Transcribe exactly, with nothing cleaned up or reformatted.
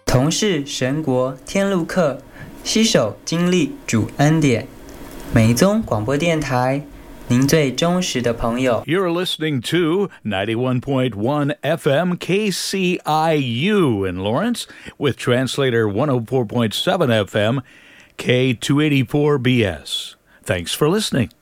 同是神国天路客，携手经历主恩典。美宗广播电台，您最忠实的朋友。 You're listening to ninety-one point one F M K C I U in Lawrence with translator one oh four point seven F M K two eighty-four B S. Thanks for listening.